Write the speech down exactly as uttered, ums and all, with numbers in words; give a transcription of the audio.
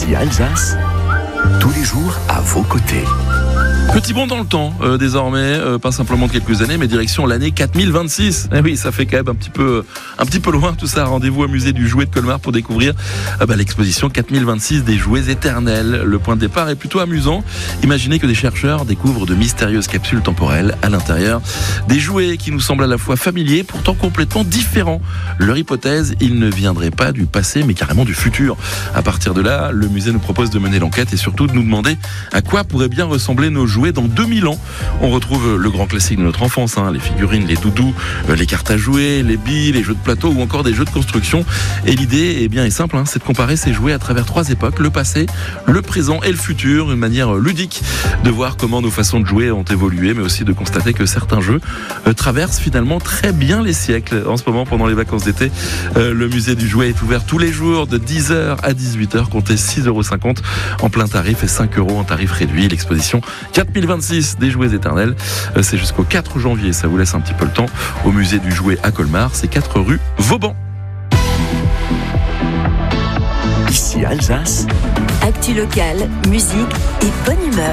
Ici Alsace, tous les jours à vos côtés. Petit bond dans le temps, euh, désormais, euh, pas simplement de quelques années, mais direction l'année quatre mille vingt-six. Eh oui, ça fait quand même un petit peu, un petit peu loin tout ça. Rendez-vous au musée du jouet de Colmar pour découvrir euh, bah, l'exposition quatre mille vingt-six des jouets éternels. Le point de départ est plutôt amusant. Imaginez que des chercheurs découvrent de mystérieuses capsules temporelles à l'intérieur. Des jouets qui nous semblent à la fois familiers, pourtant complètement différents. Leur hypothèse, ils ne viendraient pas du passé, mais carrément du futur. À partir de là, le musée nous propose de mener l'enquête et surtout de nous demander à quoi pourraient bien ressembler nos jouets dans deux mille ans. On retrouve le grand classique de notre enfance, hein, les figurines, les doudous, euh, les cartes à jouer, les billes, les jeux de plateau ou encore des jeux de construction. Et l'idée eh bien, est simple, hein, c'est de comparer ces jouets à travers trois époques, le passé, le présent et le futur, une manière ludique de voir comment nos façons de jouer ont évolué, mais aussi de constater que certains jeux euh, traversent finalement très bien les siècles. En ce moment, pendant les vacances d'été, euh, le musée du jouet est ouvert tous les jours de dix heures à dix-huit heures, comptez six euros cinquante en plein tarif et cinq euros en tarif réduit. L'exposition quatre mille vingt-six des jouets éternels, c'est jusqu'au quatre janvier, ça vous laisse un petit peu le temps au musée du jouet à Colmar, c'est quatre rue Vauban. Ici Alsace, actu locale, musique et bonne humeur.